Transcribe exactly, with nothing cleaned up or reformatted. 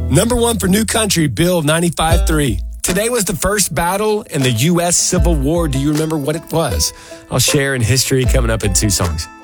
Number one for New Country, Bill ninety-five three. Today was the first battle in the U S Civil War. Do you remember what it was? I'll share in history coming up in two songs.